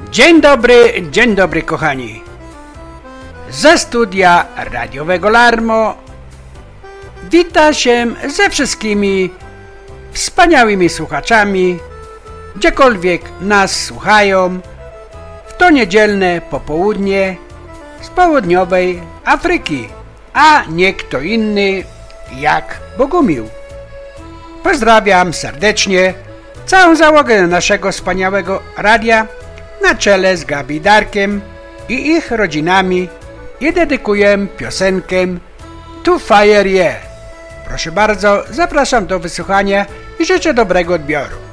Dzień dobry kochani. Ze studia radiowego Larmo wita się ze wszystkimi wspaniałymi słuchaczami, gdziekolwiek nas słuchają, w to niedzielne popołudnie z południowej Afryki, a nie kto inny jak Bogumił. Pozdrawiam serdecznie całą załogę naszego wspaniałego radia na czele z Gabi Darkiem i ich rodzinami i dedykuję piosenkę To Fire Yeah. Proszę bardzo, zapraszam do wysłuchania i życzę dobrego odbioru.